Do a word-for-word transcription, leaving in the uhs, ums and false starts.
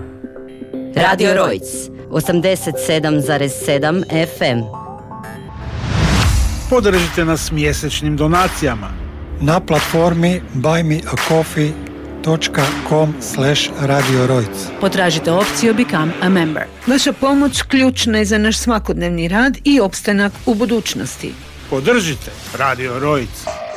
Radio Rojc, osamdeset sedam zarez sedam F M. Podržite nas mjesečnim donacijama na platformi buy me a coffee dot com slash radio rojc. Potražite opciju Become a Member. Vaša pomoć ključna je za naš svakodnevni rad i opstanak u budućnosti. Podržite Radio Rojc.